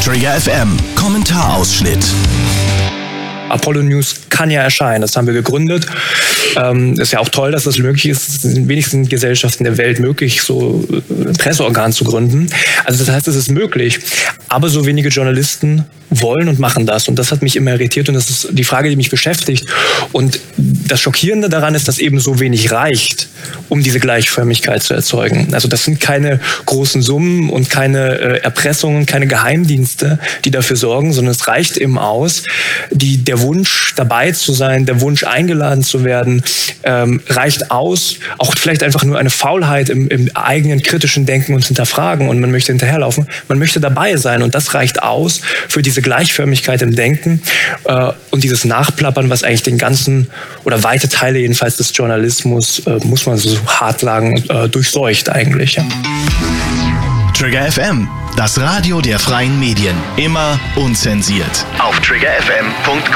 Trigger FM Kommentarausschnitt. Apollo News kann ja erscheinen, das haben wir gegründet. Ist ja auch toll, dass das möglich ist. Es ist in den wenigsten Gesellschaften der Welt möglich, so ein Presseorgan zu gründen. Also das heißt, es ist möglich. Aber so wenige Journalisten wollen und machen das. Und das hat mich immer irritiert und das ist die Frage, die mich beschäftigt. Und das Schockierende daran ist, dass eben so wenig reicht, um diese Gleichförmigkeit zu erzeugen. Also das sind keine großen Summen und keine Erpressungen, keine Geheimdienste, die dafür sorgen, sondern es reicht eben aus, der Wunsch dabei zu sein, der Wunsch eingeladen zu werden, reicht aus, auch vielleicht einfach nur eine Faulheit im eigenen kritischen Denken und Hinterfragen und man möchte hinterherlaufen, man möchte dabei sein und das reicht aus für diese Gleichförmigkeit im Denken und dieses Nachplappern, was eigentlich den ganzen oder weite Teile jedenfalls des Journalismus, muss man so hart sagen, durchseucht eigentlich. Ja. Trigger FM, das Radio der freien Medien, immer unzensiert. Auf triggerfm.com.